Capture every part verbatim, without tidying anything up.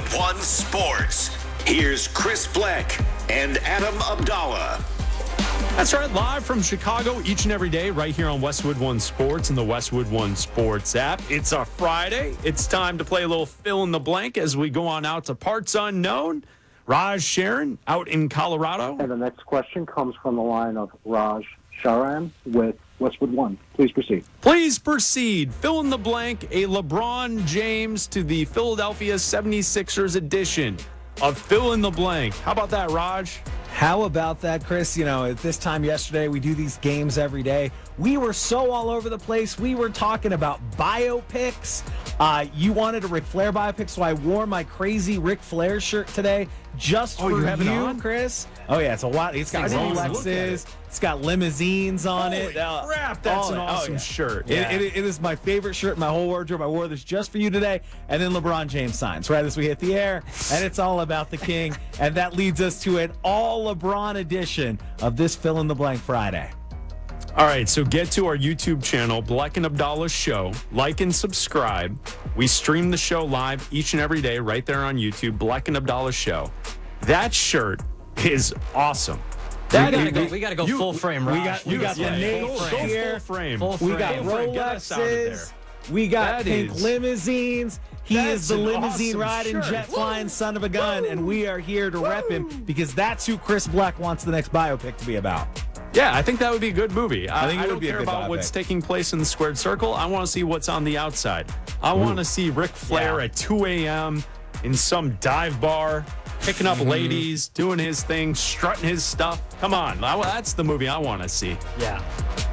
Westwood One Sports. Here's Chris Black and Adam Abdallah. That's right, live from Chicago each and every day right here on Westwood One Sports and the Westwood One Sports app. It's a Friday. It's time to play a little fill in the blank as we go on out to parts unknown. Raj Sharon out in Colorado. And the next question comes from the line of Raj Sharan with Westwood One. Please proceed. Please proceed. Fill in the blank, a LeBron James to the Philadelphia seventy-sixers edition of Fill in the Blank. How about that, Raj? How about that, Chris? You know, at this time yesterday, we do these games every day. We were so all over the place. We were talking about biopics. Uh, you wanted a Ric Flair biopic, so I wore my crazy Ric Flair shirt today just Oh, for you have it on? Chris. Oh, yeah, it's a lot. It's got I didn't even look at Rolexes. it. It's got limousines on Holy it. Uh, crap, that's all an it. Oh, awesome yeah. shirt. It- Yeah. it, it is my favorite shirt in my whole wardrobe. I wore this just for you today. And then LeBron James signs right as we hit the air. And it's all about the king. And that leads us to an all LeBron edition of this Fill in the Blank Friday. All right, so get to our YouTube channel, Black and Abdallah Show. Like and subscribe. We stream the show live each and every day right there on YouTube, Black and Abdallah Show. That shirt is awesome. We That gotta is- go, we gotta go you- full frame, we Raj. got- we got the yeah, Nate go- go frame. full frame. Full We got frame. Full frame. Get us out of there. Rolexes. We got That pink is- limousines. He That's is the an limousine awesome riding, shirt. jet flying son of a gun, and we are here to rep him because that's who Chris Black wants the next biopic to be about. Yeah, I think that would be a good movie. I, I think it I would don't be a care good about biopic. what's taking place in the squared circle. I want to see what's on the outside. I want to see Ric Flair Yeah. at two a.m. in some dive bar, picking up Mm-hmm. ladies, doing his thing, strutting his stuff. Come on, I, that's the movie I want to see. Yeah.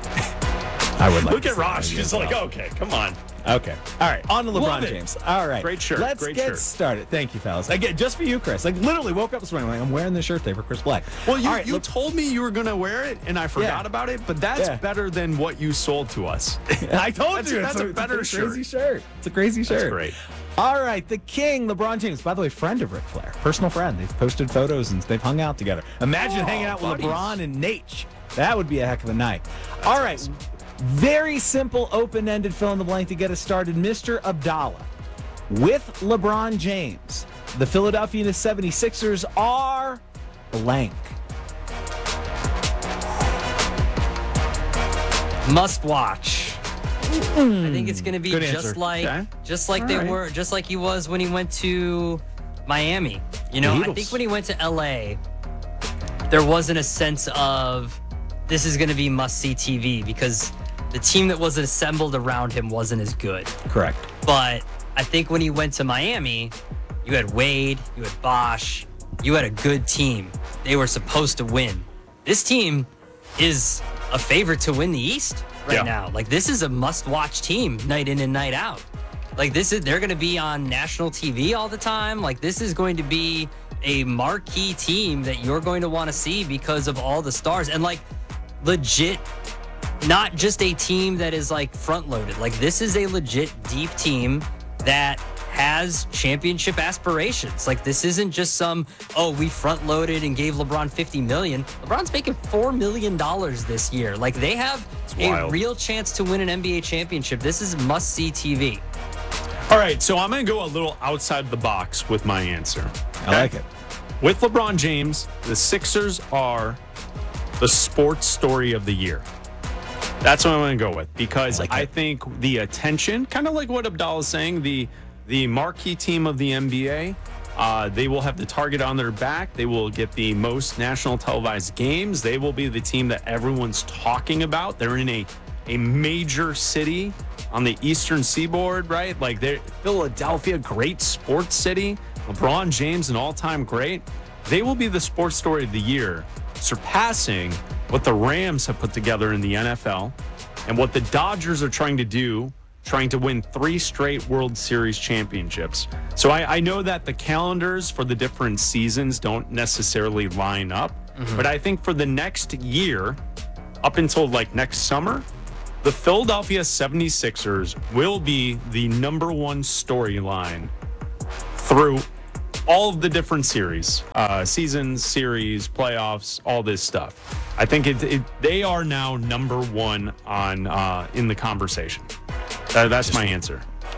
I would like Look to at see Raj. that He's as well. like, okay, come on. Okay. All right. On to LeBron Love it. James. All right. Great shirt. Let's Great get shirt. started. Thank you, fellas. Again, just for you, Chris. Like, literally woke up this morning, like, I'm wearing this shirt today for Chris Black. Well, you, All right, you look- told me you were going to wear it, and I forgot Yeah. about it, but that's Yeah. better than what you sold to us. I told That's- you. that's it's a it's better it's a crazy shirt. shirt. It's a crazy shirt. That's great. All right, the king, LeBron James. By the way, friend of Ric Flair, personal friend. They've posted photos and they've hung out together. Imagine Oh, hanging out with buddies. LeBron and Nate. That would be a heck of a night. All right, awesome. very simple open-ended fill in the blank to get us started. Mister Abdallah, with LeBron James, the Philadelphia seventy-sixers are blank. Must watch. I think it's gonna be Good just answer. like Okay. just like All they right. were just like he was when he went to Miami. You know, The I Eagles. think when he went to L A, there wasn't a sense of this is gonna be must-see T V because the team that was assembled around him wasn't as good. Correct. But I think when he went to Miami, you had Wade, you had Bosch, you had a good team. They were supposed to win. This team is a favorite to win the East right Yeah. now. Like, this is a must-watch team night in and night out. Like, this is they're going to be on national T V all the time. Like, this is going to be a marquee team that you're going to want to see because of all the stars and like legit. Not just a team that is like front loaded. Like this is a legit deep team that has championship aspirations. Like this isn't just some, oh, we front loaded and gave LeBron fifty million. LeBron's making four million dollars this year. Like they have a wild. real chance to win an N B A championship. This is must see T V. All right, so I'm going to go a little outside the box with my answer. I like it. With LeBron James, the Sixers are the sports story of the year. That's what I'm going to go with because I like I it. think the attention, kind of like what Abdallah is saying, the the marquee team of the N B A, uh, they will have the target on their back. They will get the most national televised games. They will be the team that everyone's talking about. They're in a a major city on the Eastern Seaboard, right? Like they're Philadelphia, great sports city. LeBron James, an all-time great. They will be the sports story of the year, surpassing what the Rams have put together in the N F L and what the Dodgers are trying to do, trying to win three straight World Series championships. So I, I know that the calendars for the different seasons don't necessarily line up, but I think for the next year, up until like next summer, the Philadelphia seventy-sixers will be the number one storyline through all of the different series, uh, seasons, series, playoffs, all this stuff. I think it, it, they are now number one on uh, in the conversation. That, that's my answer.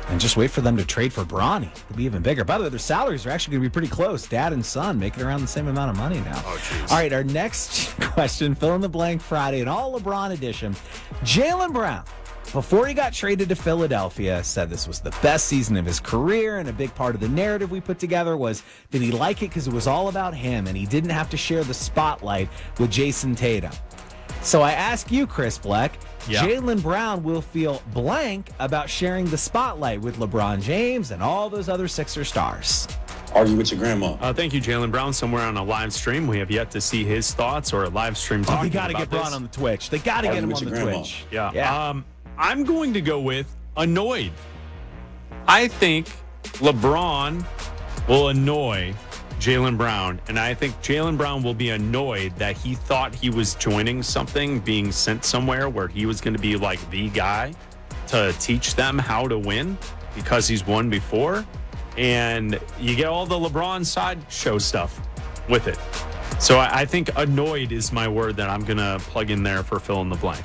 And just wait for them to trade for Bronny. It'll be even bigger. By the way, their salaries are actually going to be pretty close. Dad and son making around the same amount of money now. Oh, jeez. All right, our next question, fill in the blank Friday, an all LeBron edition. Jaylen Brown, before he got traded to Philadelphia, said this was the best season of his career, and a big part of the narrative we put together was, did he like it because it was all about him and he didn't have to share the spotlight with Jason Tatum? So I ask you, Chris Black, Yeah. Jaylen Brown will feel blank about sharing the spotlight with LeBron James and all those other Sixer stars. Argue with your grandma. Uh, thank you, Jaylen Brown. Somewhere on a live stream, we have yet to see his thoughts or a live stream Oh, talking they got to about get Braun this. on the Twitch. They got to get Argue him with on the your grandma. Twitch. Yeah. Yeah. Um, I'm going to go with annoyed. I think LeBron will annoy Jaylen Brown, and I think Jaylen Brown will be annoyed that he thought he was joining something, being sent somewhere where he was going to be like the guy to teach them how to win because he's won before. And you get all the LeBron sideshow stuff with it. So I, I think annoyed is my word that I'm going to plug in there for fill in the blank.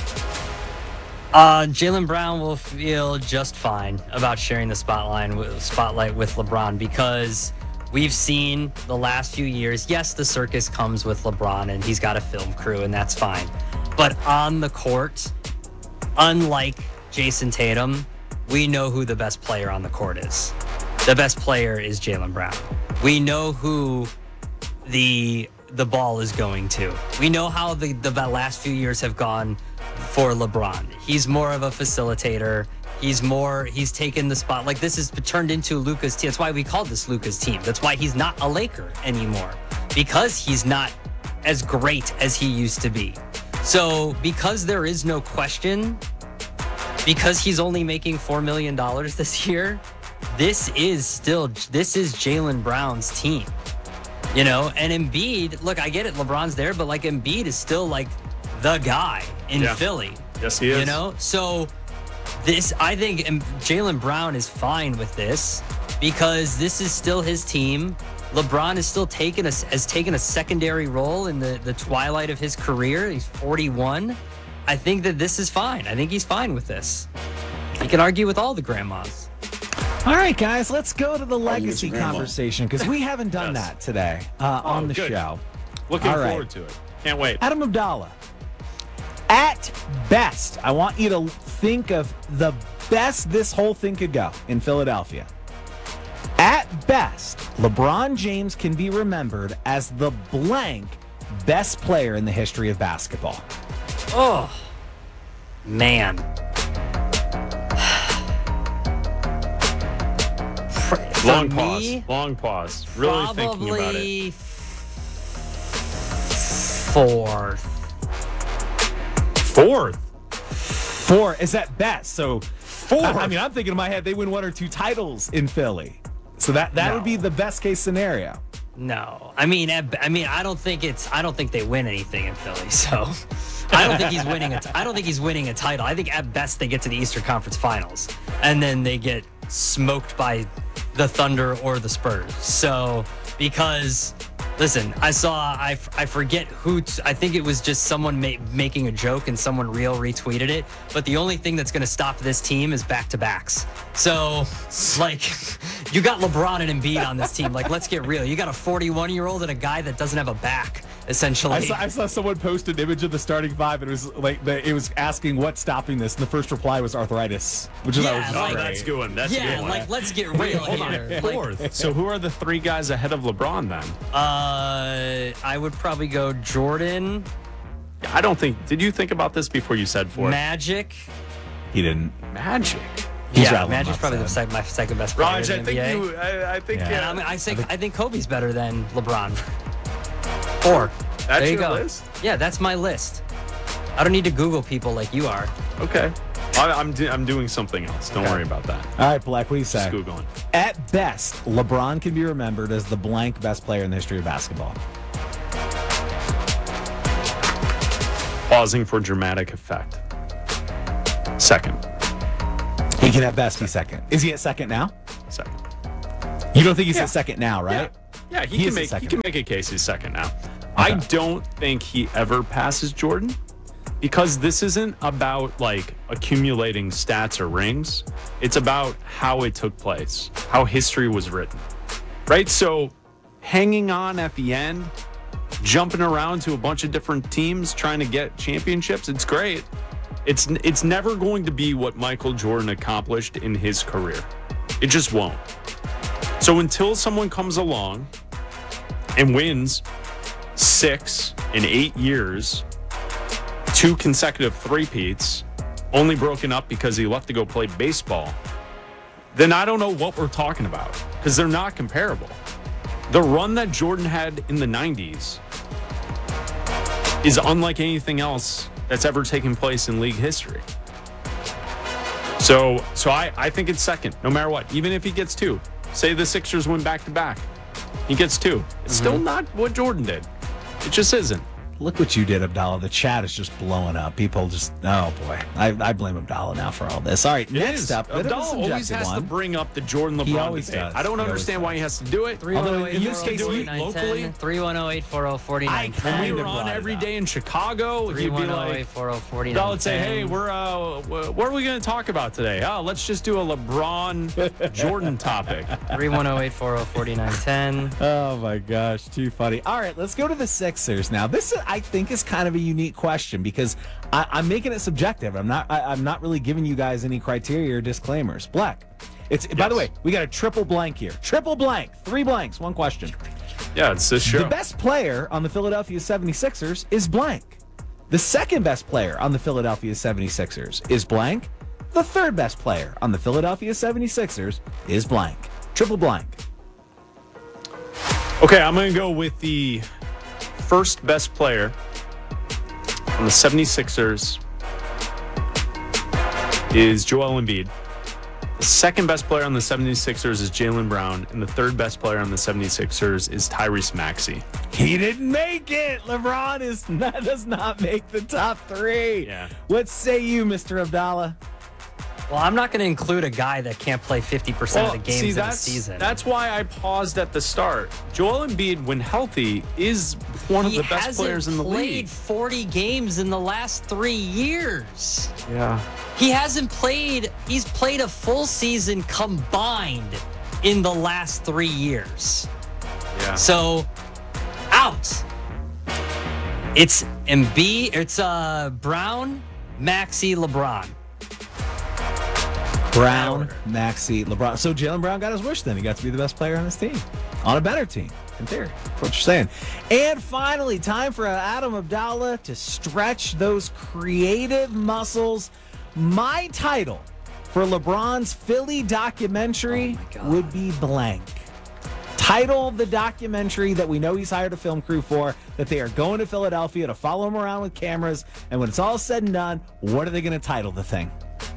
Uh, Jaylen Brown will feel just fine about sharing the spotlight with, spotlight with LeBron because we've seen the last few years, yes, the circus comes with LeBron and he's got a film crew and that's fine. But on the court, unlike Jason Tatum, we know who the best player on the court is. The best player is Jaylen Brown. We know who the the ball is going to. We know how the, the last few years have gone for LeBron. He's more of a facilitator. He's more, he's taken the spot. Like this has turned into Luka's team. That's why we called this Luka's team. That's why he's not a Laker anymore, because he's not as great as he used to be. So because there is no question, because he's only making four million dollars this year, this is still, this is Jaylen Brown's team. You know, and Embiid, look, I get it, LeBron's there, but like Embiid is still like the guy in Yeah. Philly. Yes, he is. You know, so this, I think um, Jaylen Brown is fine with this because this is still his team. LeBron is still taking a, has taken a secondary role in the, the twilight of his career. He's forty-one. I think that this is fine. I think he's fine with this. He can argue with all the grandmas. All right, guys, let's go to the legacy your grandma. conversation because we haven't done Yes. that today uh, on Oh, the good. show. Looking All right. forward to it. Can't wait. Adam Abdallah, at best, I want you to think of the best this whole thing could go in Philadelphia. At best, LeBron James can be remembered as the blank best player in the history of basketball. Oh, man. For, for Long me, pause. Long pause. Really thinking about it. probably fourth. Fourth. Four is at best. So Four. I, I mean, I'm thinking in my head they win one or two titles in Philly. So that that No. would be the best case scenario. No, I mean, at- I mean, I don't think it's. I don't think they win anything in Philly. So, I don't think he's winning a. T- I don't think he's winning a title. I think at best they get to the Eastern Conference Finals, and then they get smoked by the Thunder or the Spurs. So, because listen, I saw. I, f- I forget who. T- I think it was just someone ma- making a joke and someone real retweeted it. But the only thing that's going to stop this team is back to backs. So, like, you got LeBron and Embiid on this team. Like, let's get real. You got a forty-one year old and a guy that doesn't have a back, essentially. I saw, I saw someone post an image of the starting five, and it was like the, it was asking what's stopping this, and the first reply was arthritis, which is Yeah, I was just Oh, like- great. that's a good one. That's a yeah, good one. like, let's get Wait, real hold on. here. Like, Fourth. So who are the three guys ahead of LeBron then? uh, I would probably go Jordan, I don't think. Did you think about this before you said fourth? Magic. He didn't. Magic. He's yeah, rattling Magic's off probably the that. sec- my second best player Raj, in I the think N B A. you. I, I think. Yeah. Yeah. And I, mean, I think I think Kobe's better than LeBron. Four. That's there you your go. list? Yeah, that's my list. I don't need to Google people like you are. Okay. I, I'm do, I'm doing something else. Don't worry about that. All right, Black, what do you say? Just Googling. At best, LeBron can be remembered as the blank best player in the history of basketball. Pausing for dramatic effect. Second. He can at best be second. Is he at second now? Second. You don't think he's Yeah. at second now, right? Yeah, he, He can is the make he second. can make a case he's second now. I don't think he ever passes Jordan. because this isn't about like accumulating stats or rings. It's about how it took place, how history was written, right? So hanging on at the end, jumping around to a bunch of different teams trying to get championships, it's great. It's it's never going to be what Michael Jordan accomplished in his career. It just won't. So until someone comes along and wins six in eight years, two consecutive three-peats, only broken up because he left to go play baseball, then I don't know what we're talking about, because they're not comparable. The run that Jordan had in the nineties is unlike anything else that's ever taken place in league history. So so I, I think it's second, no matter what. Even if he gets two. Say the Sixers win back-to-back. He gets two. It's mm-hmm. still not what Jordan did. It just isn't. Look what you did, Abdallah. The chat is just blowing up. People just, oh boy. I, I blame Abdallah now for all this. All right, it next is. up. Abdallah always has one. to bring up the Jordan He LeBron always debate. does. I don't He understand why he has to do it. Although in this case, do you- it locally. three one zero eight four zero four nine When we Kinda were brought on it every up. day in Chicago, three he'd be one zero like, eight four zero four nine Abdallah would say, hey, we're, uh, wh- what are we going to talk about today? Oh, let's just do a LeBron Jordan topic. three one zero eight four zero four nine one zero. Oh my gosh, too funny. All right, let's go to the Sixers now. This, I think, is kind of a unique question because I, I'm making it subjective. I'm not. I, I'm not really giving you guys any criteria or disclaimers. Black. It's yes. By the way, we got a triple blank here. Triple blank. Three blanks. One question. Yeah, it's this show. The best player on the Philadelphia seventy-sixers is blank. The second best player on the Philadelphia seventy-sixers is blank. The third best player on the Philadelphia seventy-sixers is blank. Triple blank. Okay, I'm going to go with the first best player on the seventy-sixers is Joel Embiid. The second best player on the seventy-sixers is Jaylen Brown. And the third best player on the seventy-sixers is Tyrese Maxey. He didn't make it. LeBron is not, does not make the top three. Yeah. What say you, Mister Abdallah? Well, I'm not going to include a guy that can't play fifty percent Well, of the games see, in a that's, season. that's why I paused at the start. Joel Embiid, when healthy, is one of he the best hasn't players in the played league. forty games in the last three years. Yeah. He hasn't played, he's played a full season combined in the last three years. Yeah. So, out. It's Embiid, it's uh, Brown, Maxey, LeBron. Brown, Maxey, LeBron. So Jaylen Brown got his wish then. He got to be the best player on his team. On a better team, in theory. That's what you're saying. And finally, time for Adam Abdallah to stretch those creative muscles. My title for LeBron's Philly documentary Oh would be blank. Title of the documentary that we know he's hired a film crew for, that they are going to Philadelphia to follow him around with cameras. And when it's all said and done, what are they going to title the thing?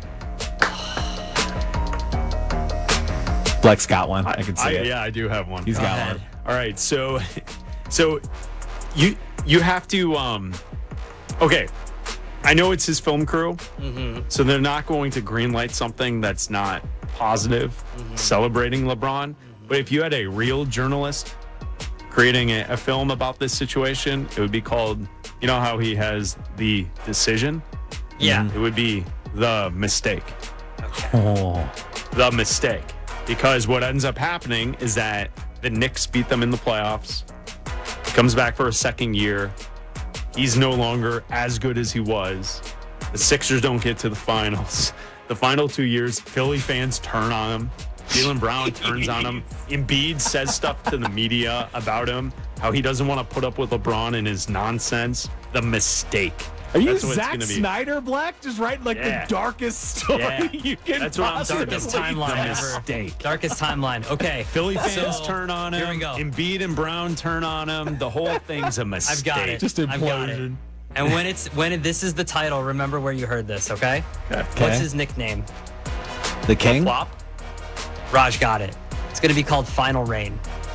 Blake's got one. I, I can see I, it. Yeah, I do have one. He's Go got ahead. one. All right, so so you you have to um okay. I know it's his film crew, Mm-hmm. so they're not going to greenlight something that's not positive, Mm-hmm. celebrating LeBron. But if you had a real journalist creating a, a film about this situation, it would be called, you know how he has The Decision? Yeah. It would be The Mistake. Oh. The Mistake. Because what ends up happening is that the Knicks beat them in the playoffs. He comes back for a second year. He's no longer as good as he was. The Sixers don't get to the finals. The final two years, Philly fans turn on him. Jaylen Brown turns on him. Embiid says stuff to the media about him, how he doesn't want to put up with LeBron and his nonsense. The Mistake. Are you That's what it's Zack gonna be. Snyder, Black? Just writing like Yeah. the darkest story Yeah. you can That's what I'm possibly talking Darkest about. timeline The ever. Mistake. Darkest timeline. Okay. Philly fans So, turn on him. Here we go. Embiid and Brown turn on him. The whole thing's a mistake. I've got it. Just I've got it. implosion. And when it's when it, this is the title, remember where you heard this, okay? Okay. What's his nickname? The King? Flop? Raj got it. It's going to be called Final Reign.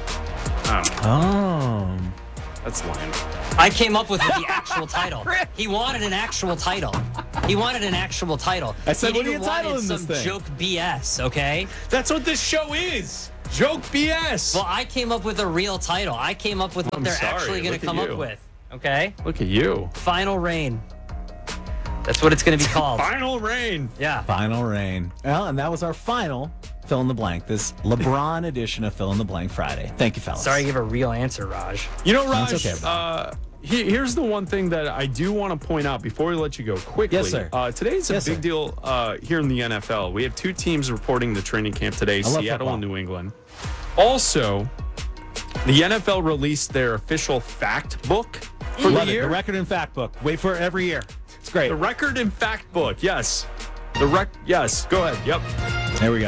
Oh. That's lame. I came up with the actual title. He wanted an actual title. He wanted an actual title. I said, he what are you didn't wanted titling some this thing? joke B S, okay? That's what this show is. Joke B S. Well, I came up with a real title. I came up with what I'm they're sorry. actually going Look to at come you. up with, okay? Look at you. Final Reign. That's what it's going to be called. Final rain. Yeah. Final rain. Well, and that was our final fill in the blank. This LeBron edition of Fill in the Blank Friday. Thank you, fellas. Sorry to give a real answer, Raj. You know, Raj, That's okay, uh, he, here's the one thing that I do want to point out before we let you go quickly. Yes, sir. Uh, today's a Yes, big sir. deal uh, here in the N F L. We have two teams reporting the training camp today, love Seattle football. and New England. Also, the N F L released their official fact book for Love the it. year. The record and fact book. Wait for it every year. It's great. The record and fact book, yes. The rec, yes. Go ahead. Yep. There we go.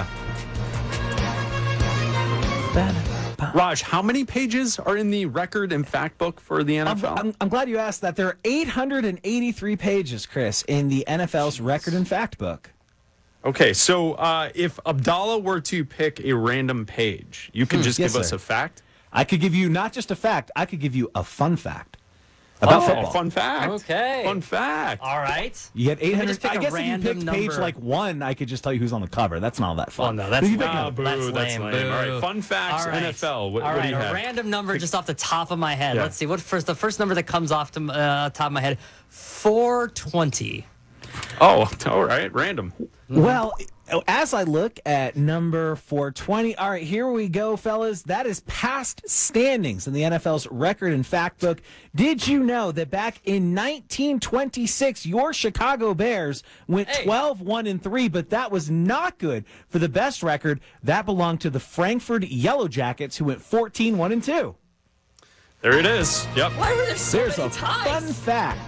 Raj, how many pages are in the record and fact book for the N I'm, F L? I'm, I'm glad you asked that. There are eight hundred eighty-three pages, Chris, in the N F L's record and fact book. Okay, so uh, if Abdallah were to pick a random page, you can just yes, give us sir. a fact. I could give you not just a fact, I could give you a fun fact about Oh, football. fun fact. Okay. Fun fact. All right. You get eight hundred. just pick I a guess if you random picked page number. like one, I could just tell you who's on the cover. That's not all that fun. Oh, no, that's But you pick lame. Ah, a- boo, That's that's lame. lame. All right, Boo. fun facts, All right. N F L. What, All what right, do you a have? random number just off the top of my head. Yeah. Let's see. What first? The first number that comes off the uh, top of my head, four twenty. Oh, all right, random. Well, as I look at number four twenty, all right, here we go, fellas. That is past standings in the N F L's record and fact book. Did you know that back in nineteen twenty-six, your Chicago Bears went Hey. twelve one and three, but that was not good for the best record. That belonged to the Frankfurt Yellow Jackets, who went fourteen one and two. There it is. Yep. Why were there so There's many a ties? fun fact.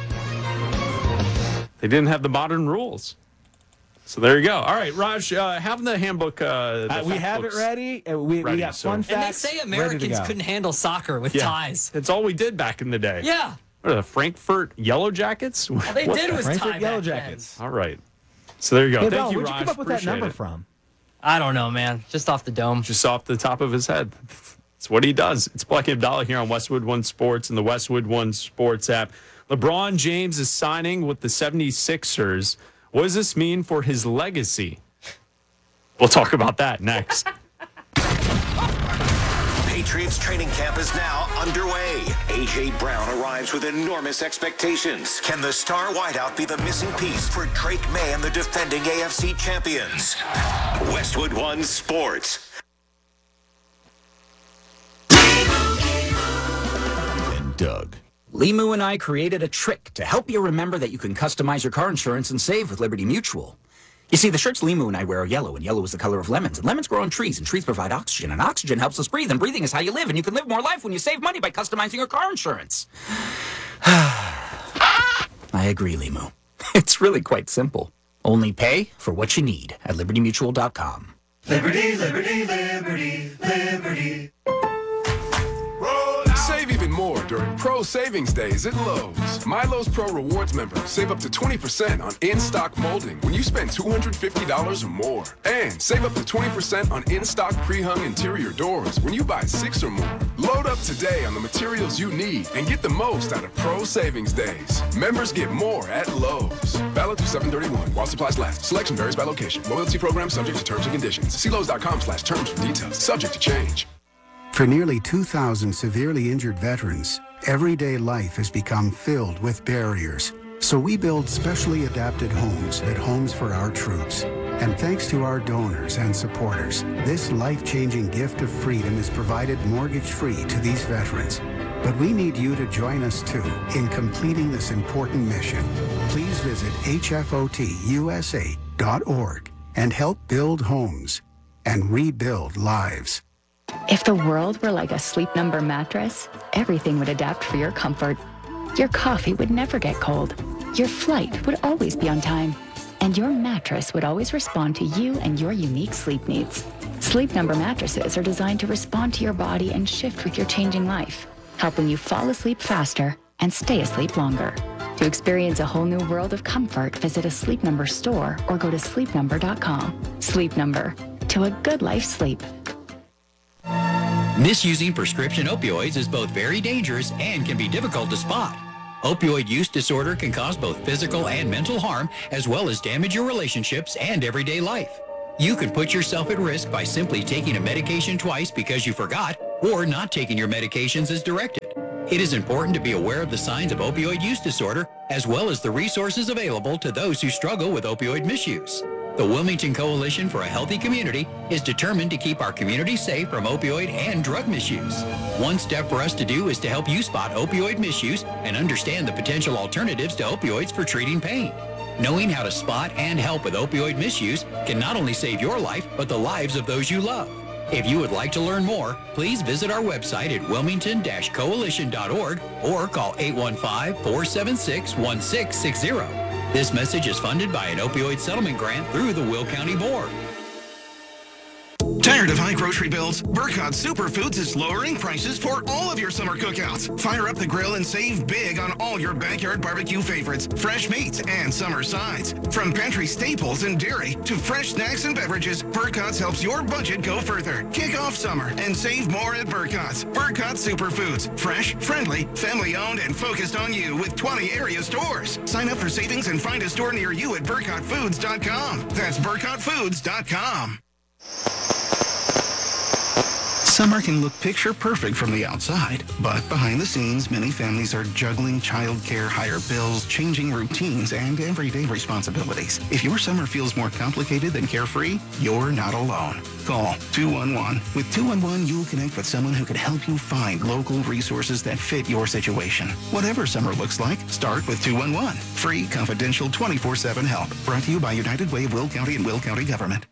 They didn't have the modern rules. So there you go. All right, Raj, uh, have the handbook. Uh, the Uh, we fact have books it ready. Uh, we, ready, we got so- fun And they facts. say ready to Americans go. couldn't handle soccer with Yeah, ties. That's all we did back in the day. Yeah. What are the Frankfurt Yellow Jackets? All they What did the- was Frankfurt tie Yellow back then. Jackets. All right. So there you go. Hey, Thank Bell, you, where'd Raj. you come up with that Appreciate number it. from? I don't know, man. Just off the dome. Just off the top of his head. It's what he does. It's Black and Abdallah here on Westwood One Sports and the Westwood One Sports app. LeBron James is signing with the seventy-sixers. What does this mean for his legacy? We'll talk about that next. Patriots training camp is now underway. A J. Brown arrives with enormous expectations. Can the star wideout be the missing piece for Drake May and the defending A F C champions? Westwood One Sports. And Doug. Limu and I created a trick to help you remember that you can customize your car insurance and save with Liberty Mutual. You see, the shirts Limu and I wear are yellow, and yellow is the color of lemons, and lemons grow on trees, and trees provide oxygen, and oxygen helps us breathe, and breathing is how you live, and you can live more life when you save money by customizing your car insurance. I agree, Limu. It's really quite simple. Only pay for what you need at liberty mutual dot com. Liberty, liberty, liberty, liberty. Save even more during Pro Savings Days at Lowe's. My Lowe's Pro Rewards members save up to twenty percent on in-stock molding when you spend two hundred fifty dollars or more. And save up to twenty percent on in-stock pre-hung interior doors when you buy six or more. Load up today on the materials you need and get the most out of Pro Savings Days. Members get more at Lowe's. Valid through seven thirty-one while supplies last. Selection varies by location. Loyalty program subject to terms and conditions. See Lowe's dot com slash terms for details. Subject to change. For nearly two thousand severely injured veterans, everyday life has become filled with barriers. So we build specially adapted homes at Homes for Our Troops. And thanks to our donors and supporters, this life-changing gift of freedom is provided mortgage-free to these veterans. But we need you to join us too in completing this important mission. Please visit H F O T U S A dot org and help build homes and rebuild lives. If the world were like a Sleep Number mattress, everything would adapt for your comfort. Your coffee would never get cold. Your flight would always be on time. And your mattress would always respond to you and your unique sleep needs. Sleep Number mattresses are designed to respond to your body and shift with your changing life, helping you fall asleep faster and stay asleep longer. To experience a whole new world of comfort, visit a Sleep Number store or go to sleep number dot com. Sleep Number. To a good life sleep. Misusing prescription opioids is both very dangerous and can be difficult to spot. Opioid use disorder can cause both physical and mental harm, as well as damage your relationships and everyday life. You can put yourself at risk by simply taking a medication twice because you forgot, or not taking your medications as directed. It is important to be aware of the signs of opioid use disorder, as well as the resources available to those who struggle with opioid misuse. The Wilmington Coalition for a Healthy Community is determined to keep our community safe from opioid and drug misuse. One step for us to do is to help you spot opioid misuse and understand the potential alternatives to opioids for treating pain. Knowing how to spot and help with opioid misuse can not only save your life, but the lives of those you love. If you would like to learn more, please visit our website at wilmington dash coalition dot org or call eight one five, four seven six, one six six zero. This message is funded by an opioid settlement grant through the Will County Board. Tired of high grocery bills? Burkott Superfoods is lowering prices for all of your summer cookouts. Fire up the grill and save big on all your backyard barbecue favorites, fresh meats, and summer sides. From pantry staples and dairy to fresh snacks and beverages, Burkott's helps your budget go further. Kick off summer and save more at Burkott's. Burkott Superfoods. Fresh, friendly, family-owned, and focused on you with twenty area stores. Sign up for savings and find a store near you at burkott foods dot com. That's burkott foods dot com. Summer can look picture perfect from the outside, but behind the scenes, many families are juggling childcare, higher bills, changing routines, and everyday responsibilities. If your summer feels more complicated than carefree, you're not alone. Call two one one. With two one one, you'll connect with someone who can help you find local resources that fit your situation. Whatever summer looks like, start with two one one. Free, confidential, twenty-four seven help. Brought to you by United Way of Will County and Will County Government.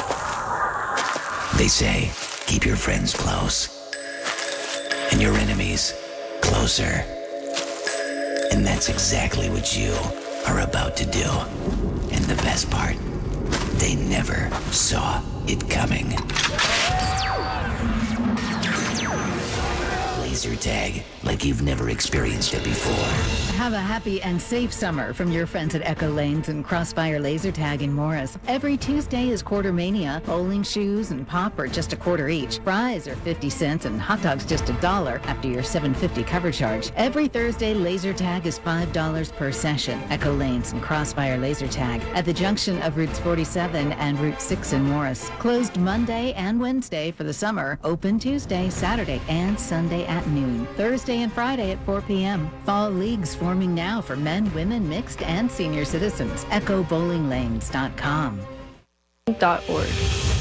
They say, keep your friends close and your enemies closer. And that's exactly what you are about to do. And the best part, they never saw it coming. Laser tag, like you've never experienced it before. Have a happy and safe summer from your friends at Echo Lanes and Crossfire Laser Tag in Morris. Every Tuesday is Quarter Mania. Bowling shoes and pop are just a quarter each. Fries are fifty cents and hot dogs just a dollar after your seven fifty cover charge. Every Thursday, Laser Tag is five dollars per session. Echo Lanes and Crossfire Laser Tag at the junction of Routes forty-seven and Route six in Morris. Closed Monday and Wednesday for the summer. Open Tuesday, Saturday, and Sunday at noon. Thursday and Friday at four p.m. Fall leagues forming now for men, women, mixed, and senior citizens. echo bowling lanes dot com. Dot org.